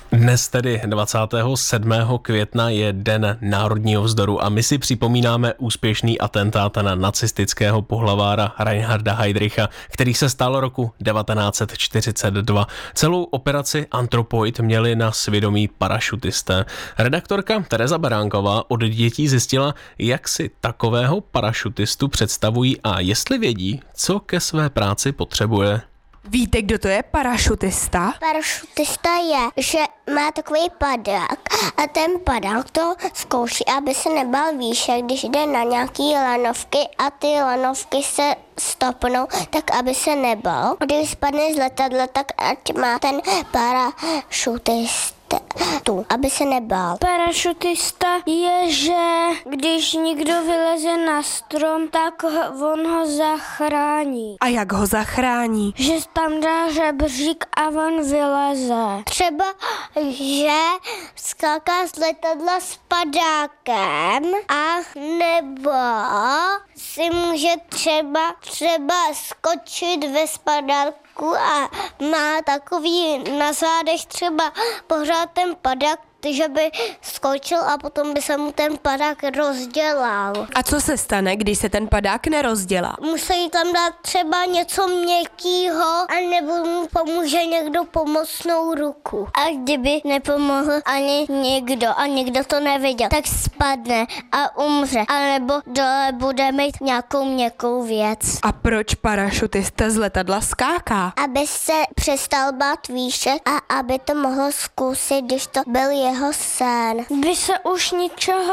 Dnes tedy 27. května je Den národního vzdoru a my si připomínáme úspěšný atentát na nacistického pohlavára Reinharda Heydricha, který se stal roku 1942. Celou operaci Anthropoid měli na svědomí parašutisté. Redaktorka Tereza Beránková od dětí zjistila, jak si takového parašutistu představují a jestli vědí, co ke své práci potřebuje. Víte, kdo to je parašutista? Parašutista je, že má takový padák a ten padák to zkouší, aby se nebál výše, když jde na nějaký lanovky a ty lanovky se stopnou, tak aby se nebál. Když spadne z letadla, tak ať má ten parašutista tu, aby se nebál. Parašutista je, že když někdo vyleze na strom, tak on ho zachrání. A jak ho zachrání? Že tam dá žebřík a on vyleze. Třeba, že skáká z letadla s padákem a nebo si může třeba skočit ve spadálku a má takový na zádech třeba pořád ten padák, že by skočil a potom by se mu ten padák rozdělal. A co se stane, když se ten padák nerozdělá? Musí tam dát třeba něco měkkýho, anebo mu pomůže někdo pomocnou ruku. A kdyby nepomohl ani někdo a někdo to neviděl, tak spadne a umře. A nebo dole bude mít nějakou měkkou věc. A proč parašutista z letadla skáká? Aby se přestal bát výše a aby to mohl zkusit, když to byl jeho sen. By se už ničeho